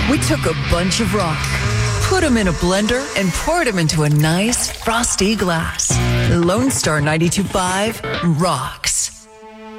We took a bunch of rock, put them in a blender, and poured them into a nice, frosty glass. Lone Star 92.5 Rock.